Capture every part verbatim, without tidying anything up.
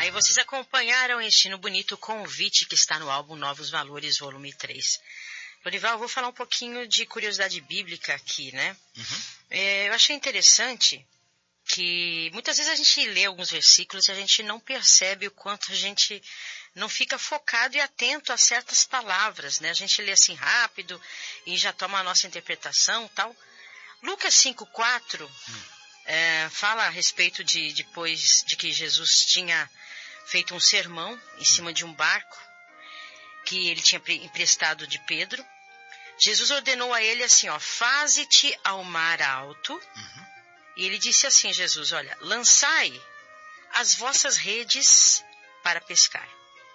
Aí vocês acompanharam este no bonito convite que está no álbum Novos Valores, volume três. Lorival, eu vou falar um pouquinho de curiosidade bíblica aqui, né? Uhum. É, eu achei interessante que muitas vezes a gente lê alguns versículos e a gente não percebe o quanto a gente não fica focado e atento a certas palavras, né? A gente lê assim rápido e já toma a nossa interpretação e tal. Lucas cinco, quatro hum. é, fala a respeito de depois de que Jesus tinha feito um sermão em cima de um barco que ele tinha emprestado de Pedro. Jesus ordenou a ele assim, ó, faze-te ao mar alto. Uhum. E ele disse assim, Jesus, olha, lançai as vossas redes para pescar.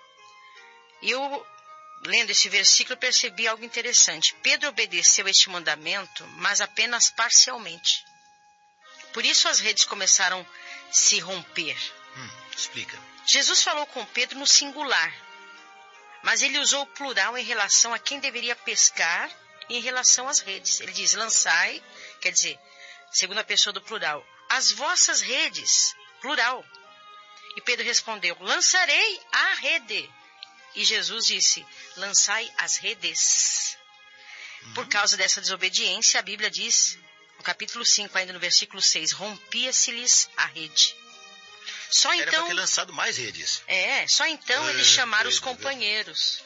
E eu, lendo esse versículo, percebi algo interessante. Pedro obedeceu este mandamento, mas apenas parcialmente. Por isso as redes começaram a se romper. Hum, explica. Jesus falou com Pedro no singular, mas ele usou o plural em relação a quem deveria pescar e em relação às redes. Ele diz, lançai, quer dizer, segunda pessoa do plural, as vossas redes, plural. E Pedro respondeu, lançarei a rede. E Jesus disse, lançai as redes. Uhum. Por causa dessa desobediência, a Bíblia diz, no capítulo cinco, ainda no versículo seis, rompia-se-lhes a rede. Só Era então, para ter lançado mais redes. É, só então é, eles chamaram Pedro, os companheiros.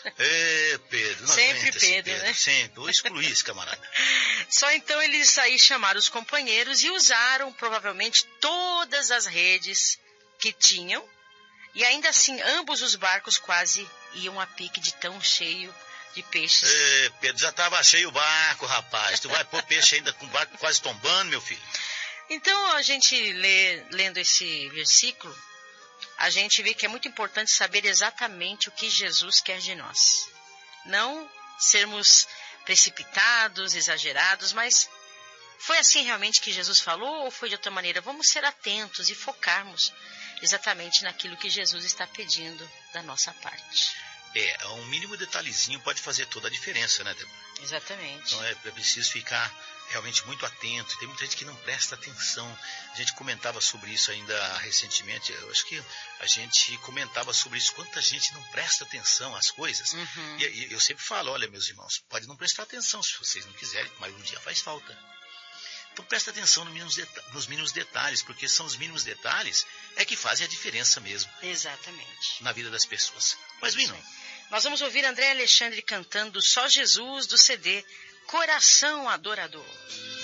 É, Pedro. Não Sempre Pedro, Pedro, né? Sempre. Vou excluir esse camarada. Só então eles aí chamaram os companheiros e usaram provavelmente todas as redes que tinham. E ainda assim, ambos os barcos quase iam a pique de tão cheio de peixes. É, Pedro, já estava cheio o barco, rapaz. Tu vai pôr peixe ainda com o barco quase tombando, meu filho. Então, a gente lê, lendo esse versículo, a gente vê que é muito importante saber exatamente o que Jesus quer de nós. Não sermos precipitados, exagerados, mas foi assim realmente que Jesus falou ou foi de outra maneira? Vamos ser atentos e focarmos exatamente naquilo que Jesus está pedindo da nossa parte. É, um mínimo detalhezinho pode fazer toda a diferença, né, Débora? Exatamente. Então é, é preciso ficar realmente muito atento. Tem muita gente que não presta atenção. A gente comentava sobre isso ainda recentemente. Eu acho que a gente comentava sobre isso. Quanta gente não presta atenção às coisas. Uhum. E, e eu sempre falo, olha, meus irmãos, pode não prestar atenção se vocês não quiserem, mas um dia faz falta. Então presta atenção nos mínimos, nos mínimos detalhes, porque são os mínimos detalhes é que fazem a diferença mesmo. Exatamente. Na vida das pessoas. Mas, Wino, nós vamos ouvir André Alexandre cantando Só Jesus do C D Coração Adorador.